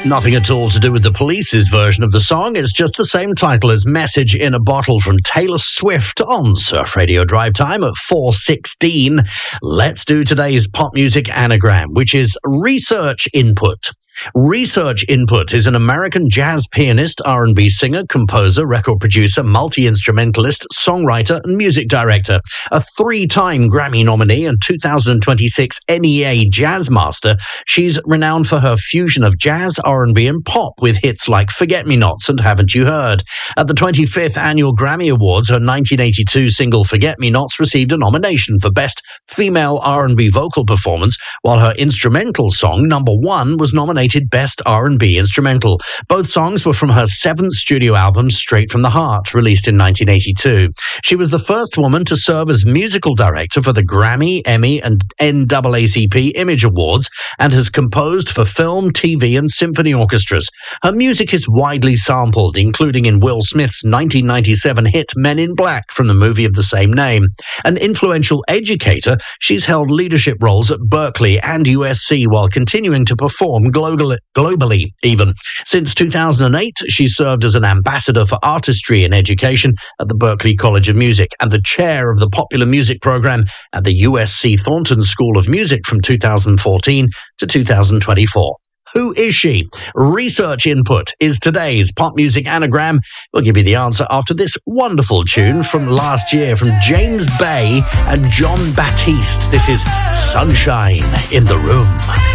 Nothing at all to do with the Police's version of the song. It's just the same title as Message in a Bottle from Taylor Swift on Surf Radio Drive Time at 4:16. Let's do today's pop music anagram, which is research input. Research Input is an American jazz pianist, R&B singer, composer, record producer, multi-instrumentalist, songwriter, and music director. A 3-time Grammy nominee and 2026 NEA Jazz Master, she's renowned for her fusion of jazz, R&B, and pop with hits like Forget-Me-Nots and Haven't You Heard. At the 25th Annual Grammy Awards, her 1982 single Forget-Me-Nots received a nomination for Best Female R&B Vocal Performance, while her instrumental song, Number One, was nominated Best R&B Instrumental. Both songs were from her 7th studio album, Straight from the Heart, released in 1982. She was the first woman to serve as musical director for the Grammy, Emmy, and NAACP Image Awards, and has composed for film, TV, and symphony orchestras. Her music is widely sampled, including in Will Smith's 1997 hit Men in Black from the movie of the same name. An influential educator, she's held leadership roles at Berkeley and USC while continuing to perform globally even. Since 2008, she served as an ambassador for artistry and education at the Berklee College of Music and the chair of the popular music program at the USC Thornton School of Music from 2014 to 2024. Who is she? Research Input is today's pop music anagram. We'll give you the answer after this wonderful tune from last year from James Bay and John Batiste. This is Sunshine in the Room.